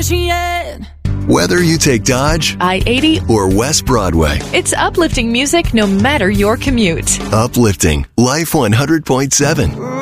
appreciate. Whether you take Dodge, I-80, or West Broadway, it's uplifting music no matter your commute. uplifting Life 100.7.